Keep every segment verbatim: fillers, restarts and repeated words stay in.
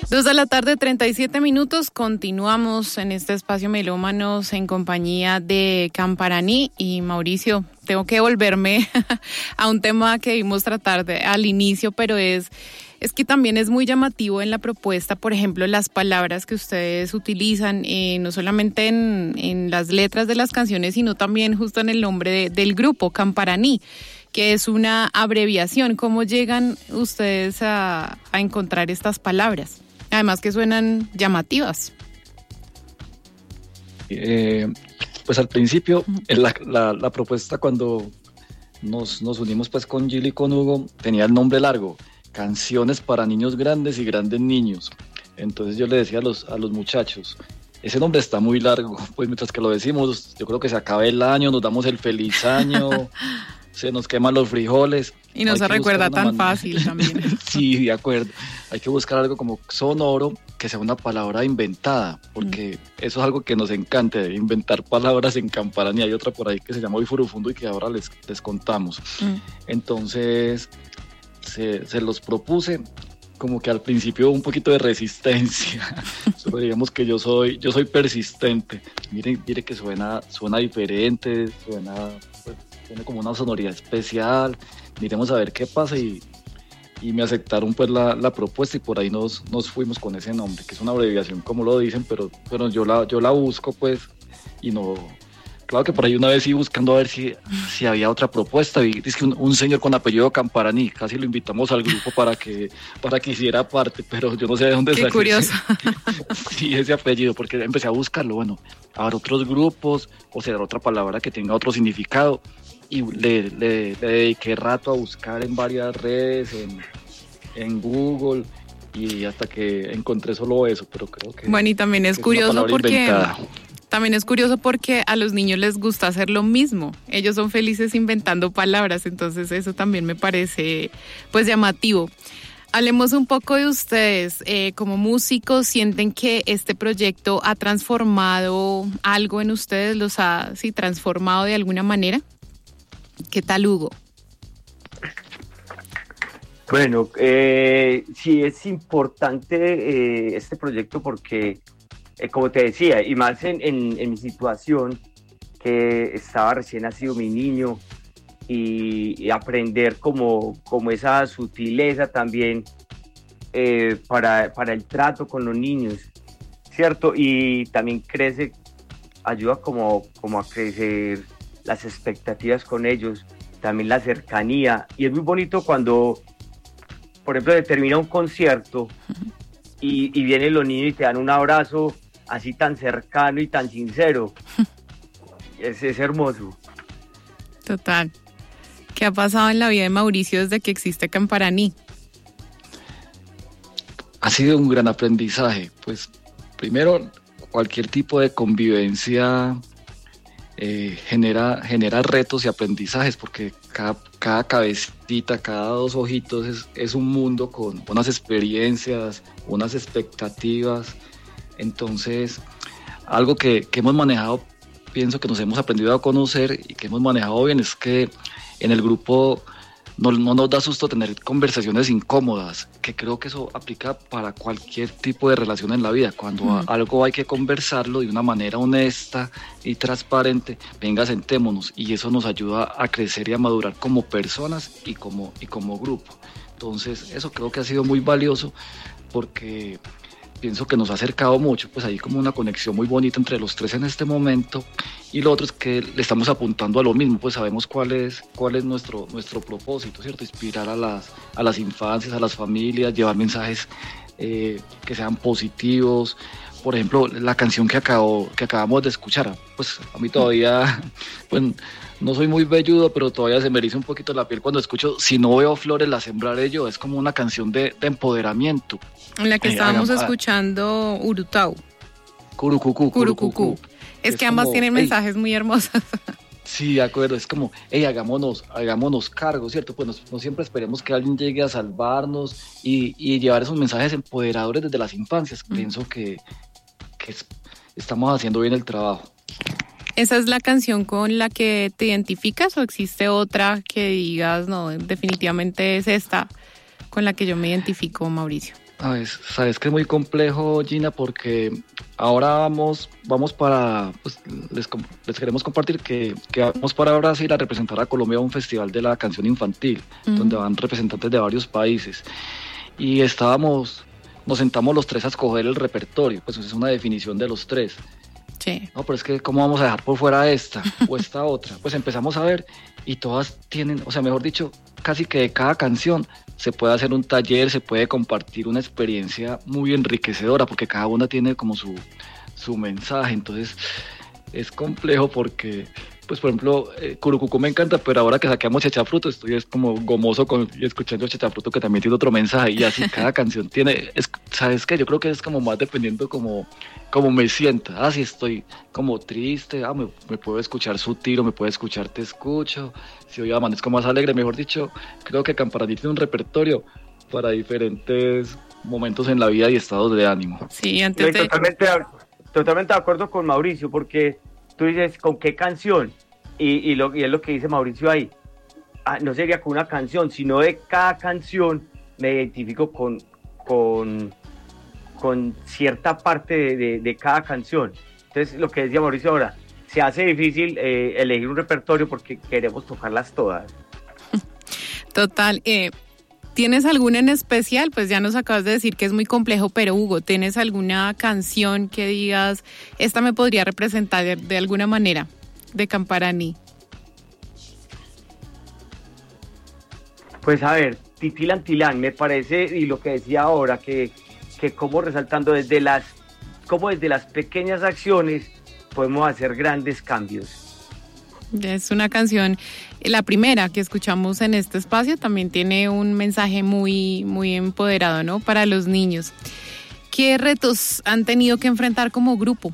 Dos de la tarde, treinta y siete minutos. Continuamos en este espacio Melómanos en compañía de Camparaní y Mauricio. Tengo que volverme a un tema que vimos tratar de, al inicio, pero es, es que también es muy llamativo en la propuesta, por ejemplo, las palabras que ustedes utilizan, eh, no solamente en, en las letras de las canciones, sino también justo en el nombre de, del grupo, Camparaní, que es una abreviación. ¿Cómo llegan ustedes a, a encontrar estas palabras? Además que suenan llamativas. Eh, pues al principio, la, la, la propuesta cuando nos, nos unimos pues con Gil y con Hugo, tenía el nombre largo, Canciones para Niños Grandes y Grandes Niños. Entonces yo le decía a los, a los muchachos, ese nombre está muy largo, pues mientras que lo decimos, yo creo que se acaba el año, nos damos el feliz año, se nos queman los frijoles. Y no, no se recuerda tan manera. Fácil también. Sí, de acuerdo. Hay que buscar algo como sonoro, que sea una palabra inventada, porque mm. eso es algo que nos encanta, inventar palabras en Camparaní. Hay otra por ahí que se llama Hoy Furufundo y que ahora les, les contamos. Mm. Entonces, se, se los propuse, como que al principio un poquito de resistencia. Solo digamos que yo soy, yo soy persistente. Miren, miren que suena, suena diferente, suena, pues, tiene como una sonoridad especial. Miremos a ver qué pasa y, y me aceptaron pues la, la propuesta y por ahí nos, nos fuimos con ese nombre, que es una abreviación como lo dicen, pero, pero yo, la, yo la busco pues y no... Claro que por ahí una vez iba buscando a ver si, si había otra propuesta y dice que un, un señor con apellido Camparaní, casi lo invitamos al grupo para que, para que hiciera parte, pero yo no sé de dónde salió. Qué curioso. Sí, ese apellido, porque empecé a buscarlo, bueno, habrá otros grupos o será otra palabra que tenga otro significado. Y le, le, le dediqué rato a buscar en varias redes, en, en Google, y hasta que encontré solo eso, pero creo que... Bueno, y también es, es curioso porque... inventada. También es curioso porque a los niños les gusta hacer lo mismo. Ellos son felices inventando palabras, entonces eso también me parece pues llamativo. Hablemos un poco de ustedes. Eh, como músicos, ¿sienten que este proyecto ha transformado algo en ustedes? ¿Los ha sí, transformado de alguna manera? ¿Qué tal, Hugo? Bueno, eh, sí es importante eh, este proyecto porque, eh, como te decía, y más en, en, en mi situación, que estaba recién nacido mi niño, y, y aprender como, como esa sutileza también eh, para, para el trato con los niños, ¿cierto? Y también crece, ayuda como, como a crecer las expectativas con ellos, también la cercanía, y es muy bonito cuando, por ejemplo, se termina un concierto y, y vienen los niños y te dan un abrazo así tan cercano y tan sincero. Es, es hermoso. Total. ¿Qué ha pasado en la vida de Mauricio desde que existe Camparaní? Ha sido un gran aprendizaje, pues primero cualquier tipo de convivencia Eh, genera, genera retos y aprendizajes porque cada, cada cabecita, cada dos ojitos es, es un mundo con unas experiencias, unas expectativas. Entonces, algo que, que hemos manejado, pienso que nos hemos aprendido a conocer y que hemos manejado bien es que en el grupo no, no nos da susto tener conversaciones incómodas, que creo que eso aplica para cualquier tipo de relación en la vida. Cuando mm. algo hay que conversarlo de una manera honesta y transparente, venga, sentémonos, y eso nos ayuda a crecer y a madurar como personas y como, y como grupo. Entonces eso creo que ha sido muy valioso porque pienso que nos ha acercado mucho, pues hay como una conexión muy bonita entre los tres en este momento, y lo otro es que le estamos apuntando a lo mismo, pues sabemos cuál es, cuál es nuestro, nuestro propósito, ¿cierto? Inspirar a las, a las infancias, a las familias, llevar mensajes eh, que sean positivos. Por ejemplo, la canción que, acabo, que acabamos de escuchar, pues a mí todavía, pues no soy muy velludo, pero todavía se me eriza un poquito la piel cuando escucho Si no veo flores, las sembraré yo. Es como una canción de, de empoderamiento. En la que eh, estábamos hagam, escuchando Urutau. Curucucú, Curucucú. Es, es que ambas como, tienen mensajes ey, muy hermosos. Sí, de acuerdo, es como, hey, hagámonos, hagámonos cargo, ¿cierto? Pues no, no siempre esperemos que alguien llegue a salvarnos y, y llevar esos mensajes empoderadores desde las infancias. Mm. Pienso que, que es, estamos haciendo bien el trabajo. ¿Esa es la canción con la que te identificas o existe otra que digas, no, definitivamente es esta con la que yo me identifico, Mauricio? A ver, sabes que es muy complejo, Gina, porque ahora vamos, vamos para, pues, les, les queremos compartir que, que vamos para Brasil a representar a Colombia a un festival de la canción infantil, uh-huh. donde van representantes de varios países. Y estábamos, nos sentamos los tres a escoger el repertorio, pues es una definición de los tres. Sí. No, pero es que ¿cómo vamos a dejar por fuera esta o esta otra? Pues empezamos a ver y todas tienen, o sea, mejor dicho, casi que de cada canción se puede hacer un taller, se puede compartir una experiencia muy enriquecedora porque cada una tiene como su, su mensaje. Entonces es complejo porque, pues por ejemplo, eh, Curucucú me encanta, pero ahora que saqueamos Chachafruto estoy es como gomoso con, y escuchando Chachafruto que también tiene otro mensaje y así cada canción tiene, es, ¿sabes qué? Yo creo que es como más dependiendo como, como me sienta. Ah, si estoy como triste, ah, me, me puedo escuchar Sutil, me puedo escuchar Te Escucho. Si hoy amanezco más alegre, mejor dicho, creo que Camparaní tiene un repertorio para diferentes momentos en la vida y estados de ánimo. Sí, antes de... Totalmente, totalmente de acuerdo con Mauricio, porque tú dices, ¿con qué canción? Y, y, lo, y es lo que dice Mauricio ahí. Ah, no sería con una canción, sino de cada canción me identifico con, con, con cierta parte de, de, de cada canción. Entonces, lo que decía Mauricio ahora, se hace difícil eh, elegir un repertorio porque queremos tocarlas todas. Total. Eh, ¿Tienes alguna en especial? Pues ya nos acabas de decir que es muy complejo, pero Hugo, ¿tienes alguna canción que digas, esta me podría representar de, de alguna manera de Camparaní? Pues a ver, Titilan Tilán, me parece, y lo que decía ahora, que, que como resaltando desde las, como desde las pequeñas acciones podemos hacer grandes cambios. Es una canción, la primera que escuchamos en este espacio, también tiene un mensaje muy, muy empoderado, ¿no? Para los niños. ¿Qué retos han tenido que enfrentar como grupo?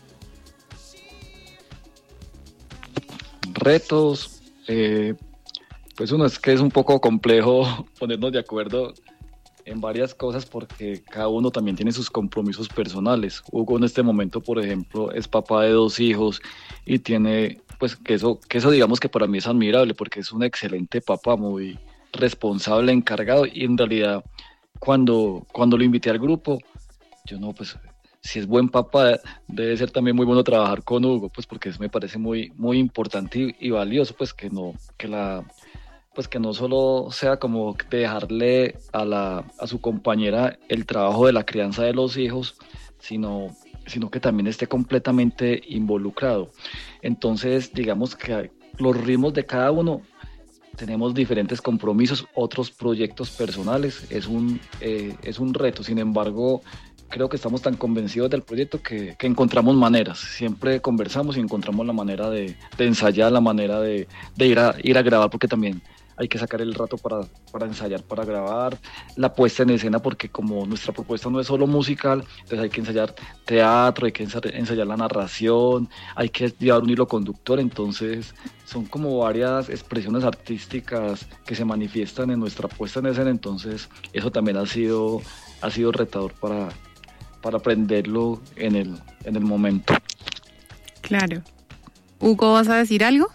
Retos, eh, pues uno es que es un poco complejo ponernos de acuerdo en varias cosas porque cada uno también tiene sus compromisos personales. Hugo en este momento, por ejemplo, es papá de dos hijos y tiene, pues que eso, que eso digamos que para mí es admirable porque es un excelente papá, muy responsable, encargado, y en realidad cuando, cuando lo invité al grupo, yo no, pues si es buen papá, debe ser también muy bueno trabajar con Hugo, pues porque eso me parece muy, muy importante y, y valioso, pues que no, que la pues que no solo sea como dejarle a, la, a su compañera el trabajo de la crianza de los hijos, sino, sino que también esté completamente involucrado. Entonces, digamos que los ritmos de cada uno, tenemos diferentes compromisos, otros proyectos personales, es un, eh, es un reto. Sin embargo, creo que estamos tan convencidos del proyecto que, que encontramos maneras, siempre conversamos y encontramos la manera de, de ensayar, la manera de, de ir, a, ir a grabar, porque también hay que sacar el rato para, para ensayar, para grabar, la puesta en escena, porque como nuestra propuesta no es solo musical, entonces hay que ensayar teatro, hay que ensayar la narración, hay que llevar un hilo conductor, entonces son como varias expresiones artísticas que se manifiestan en nuestra puesta en escena, entonces eso también ha sido, ha sido retador para, para aprenderlo en el, en el momento. Claro. Hugo, ¿vas a decir algo?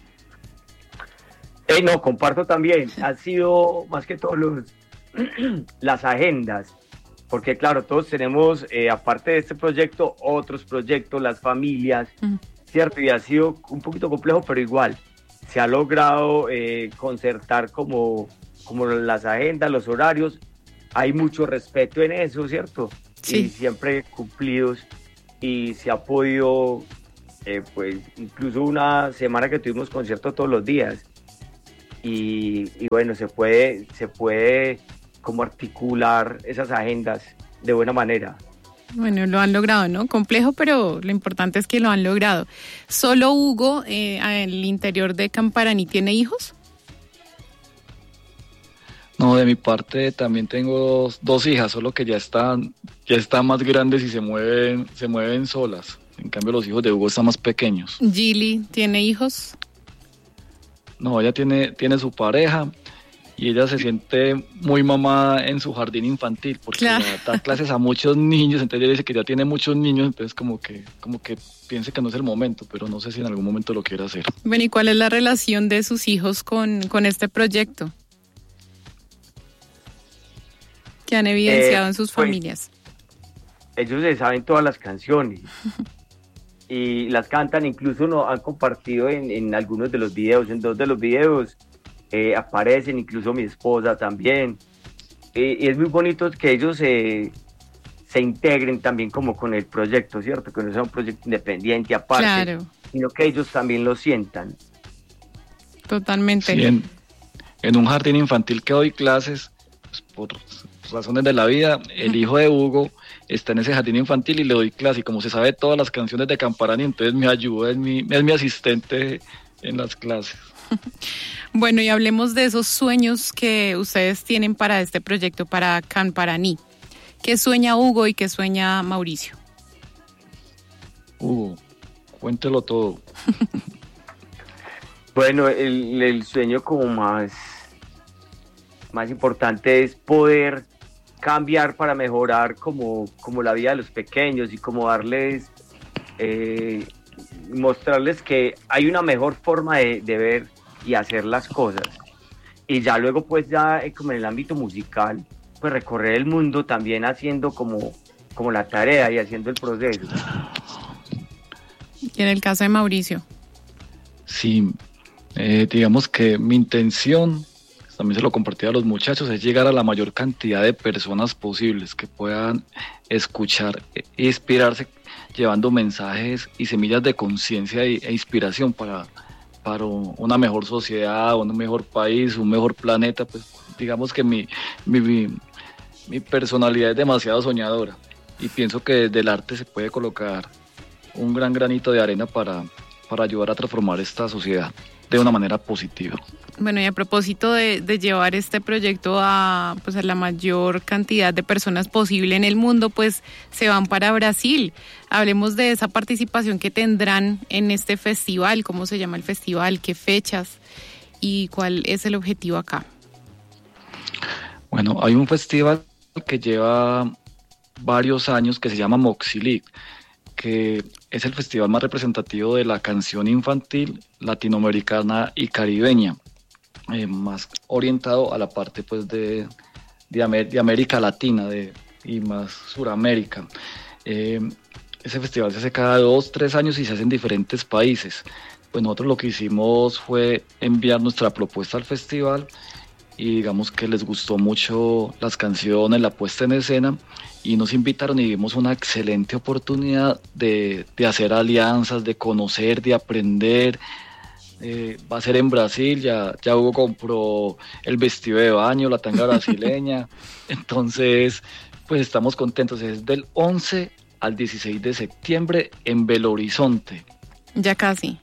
Eh, no, comparto también, ha sido más que todo los, las agendas, porque claro, todos tenemos, eh, aparte de este proyecto, otros proyectos, las familias, uh-huh. ¿cierto? Y ha sido un poquito complejo, pero igual, se ha logrado eh, concertar como, como las agendas, los horarios, hay mucho respeto en eso, ¿cierto? Sí. Y siempre cumplidos, y se ha podido, eh, pues, incluso una semana que tuvimos concierto todos los días, Y, y bueno, se puede, se puede como articular esas agendas de buena manera. Bueno, lo han logrado, ¿no? Complejo, pero lo importante es que lo han logrado. ¿Solo Hugo, eh, al interior de Camparaní, tiene hijos? No, de mi parte también tengo dos, dos hijas, solo que ya están, ya están más grandes y se mueven, se mueven solas. En cambio, los hijos de Hugo están más pequeños. ¿Gili tiene hijos? No, ella tiene, tiene su pareja y ella se siente muy mamá en su jardín infantil porque claro. da clases a muchos niños, entonces ella dice que ya tiene muchos niños, entonces como que, como que piense que no es el momento, pero no sé si en algún momento lo quiere hacer. Bueno, ¿y cuál es la relación de sus hijos con, con este proyecto? Que han evidenciado eh, en sus pues, familias. Ellos se saben todas las canciones y las cantan, incluso nos han compartido en, en algunos de los videos, en dos de los videos eh, aparecen, incluso mi esposa también. Eh, y es muy bonito que ellos eh, se integren también como con el proyecto, ¿cierto? Que no sea un proyecto independiente aparte, Claro. sino que ellos también lo sientan. Totalmente. Sí, en, en un jardín infantil que doy clases, pues, por razones de la vida, el hijo de Hugo está en ese jardín infantil y le doy clase, y como se sabe todas las canciones de Camparani, entonces me ayuda, es mi, es mi asistente en las clases. Bueno, y hablemos de esos sueños que ustedes tienen para este proyecto, para Camparani. ¿Qué sueña Hugo y qué sueña Mauricio? Hugo, cuéntelo todo. Bueno, el, el sueño como más, más importante es poder cambiar para mejorar como, como la vida de los pequeños y como darles, eh, mostrarles que hay una mejor forma de, de ver y hacer las cosas. Y ya luego pues ya eh, como en el ámbito musical, pues recorrer el mundo también haciendo como, como la tarea y haciendo el proceso. Y en el caso de Mauricio. Sí, eh, digamos que mi intención, también se lo compartí a los muchachos, es llegar a la mayor cantidad de personas posibles que puedan escuchar e inspirarse, llevando mensajes y semillas de conciencia e, e inspiración para, para una mejor sociedad, un mejor país, un mejor planeta. Pues digamos que mi, mi, mi, mi personalidad es demasiado soñadora y pienso que desde el arte se puede colocar un gran granito de arena para, para ayudar a transformar esta sociedad de una manera positiva. Bueno, y a propósito de, de llevar este proyecto a, pues, a la mayor cantidad de personas posible en el mundo, pues se van para Brasil. Hablemos de esa participación que tendrán en este festival. ¿Cómo se llama el festival? ¿Qué fechas? ¿Y cuál es el objetivo acá? Bueno, hay un festival que lleva varios años que se llama Moxilic, que es el festival más representativo de la canción infantil latinoamericana y caribeña, eh, más orientado a la parte pues de, de, Amer de América Latina de, y más Suramérica. Eh, ese festival se hace cada dos, tres años y se hace en diferentes países. Pues nosotros lo que hicimos fue enviar nuestra propuesta al festival y digamos que les gustó mucho las canciones, la puesta en escena, y nos invitaron y vimos una excelente oportunidad de, de hacer alianzas, de conocer, de aprender. Eh, va a ser en Brasil, ya, ya Hugo compró el vestido de baño, la tanga brasileña, entonces pues estamos contentos. Es del once al dieciséis de septiembre en Belo Horizonte. Ya casi.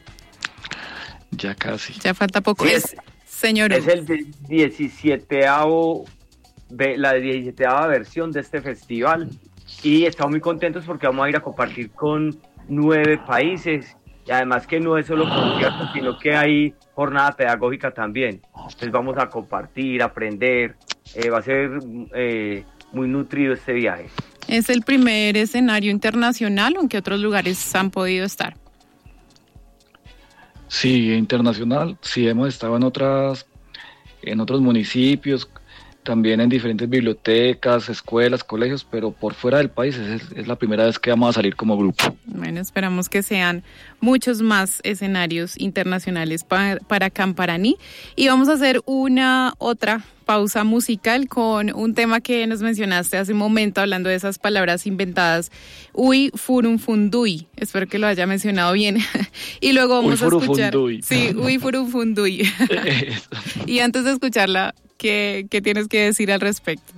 Ya casi. Ya falta poco. Sí, es, señor. Es el diecisietavo, la diecisietava versión de este festival y estamos muy contentos porque vamos a ir a compartir con nueve países y además que no es solo conciertos, sino que hay jornada pedagógica también. Entonces vamos a compartir, aprender, eh, va a ser eh, muy nutrido este viaje. ¿Es el primer escenario internacional o en qué otros lugares han podido estar? Sí, internacional, sí hemos estado en otras, en otros municipios, también en diferentes bibliotecas, escuelas, colegios, pero por fuera del país es, es la primera vez que vamos a salir como grupo. Bueno, esperamos que sean muchos más escenarios internacionales pa, para Camparani. Y vamos a hacer una otra pausa musical con un tema que nos mencionaste hace un momento, hablando de esas palabras inventadas. Uy furunfunduy. Espero que lo haya mencionado bien. Y luego vamos a escuchar. Sí, uy furunfunduy. Y antes de escucharla, ¿Qué, ¿Qué tienes que decir al respecto?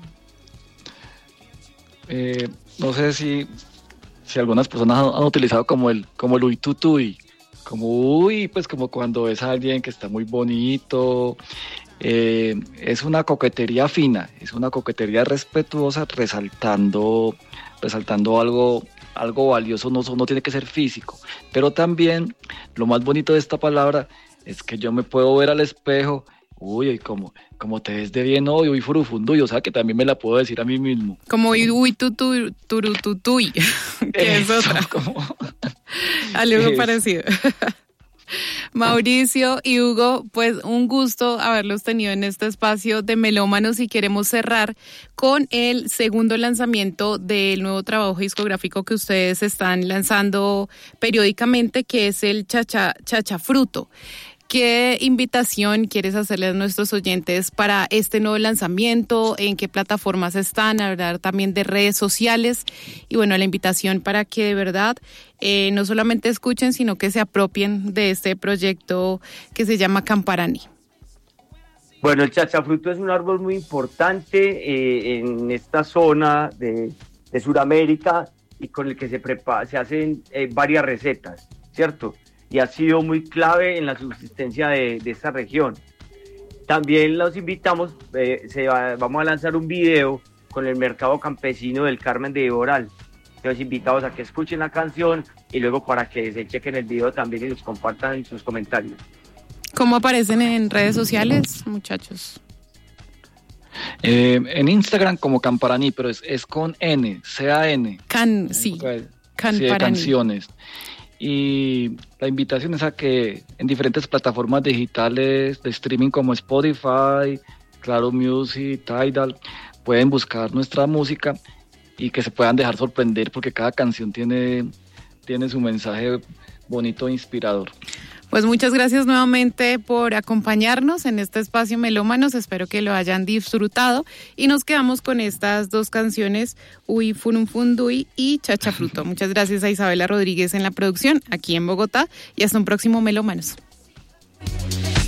Eh, no sé si, si algunas personas han, han utilizado como el, como el uy tutuy, como uy, pues como cuando ves a alguien que está muy bonito. Eh, es una coquetería fina, es una coquetería respetuosa, resaltando, resaltando algo, algo valioso, no, no tiene que ser físico, pero también lo más bonito de esta palabra es que yo me puedo ver al espejo. Uy, como, como te ves de bien hoy, uy, furufunduy, o sea que también me la puedo decir a mí mismo. Como uy, uy, tutu, turututuy, que es otra. Como... Algo parecido. Mauricio y Hugo, pues un gusto haberlos tenido en este espacio de Melómanos y queremos cerrar con el segundo lanzamiento del nuevo trabajo discográfico que ustedes están lanzando periódicamente, que es el Chacha, Chacha Fruto. ¿Qué invitación quieres hacerle a nuestros oyentes para este nuevo lanzamiento? ¿En qué plataformas están? Hablar también de redes sociales. Y bueno, la invitación para que de verdad eh, no solamente escuchen, sino que se apropien de este proyecto que se llama Camparani. Bueno, el chachafruto es un árbol muy importante eh, en esta zona de, de Sudamérica y con el que se, prepara, se hacen eh, varias recetas, ¿cierto? Y ha sido muy clave en la subsistencia de, de esta región. También los invitamos, eh, se va, vamos a lanzar un video con el mercado campesino del Carmen de Iboral. Los invitamos a que escuchen la canción y luego para que se chequen el video también y los compartan en sus comentarios. ¿Cómo aparecen en redes sociales, muchachos? Eh, en Instagram como Camparani, pero es, es con N, C A N. Can, sí, Camparani. Sí, de canciones. Y la invitación es a que en diferentes plataformas digitales de streaming como Spotify, Claro Music, Tidal, pueden buscar nuestra música y que se puedan dejar sorprender porque cada canción tiene, tiene su mensaje bonito e inspirador. Pues muchas gracias nuevamente por acompañarnos en este espacio Melómanos, espero que lo hayan disfrutado y nos quedamos con estas dos canciones, Uy Fununfundui y Chachafruto. Muchas gracias a Isabela Rodríguez en la producción aquí en Bogotá y hasta un próximo Melómanos.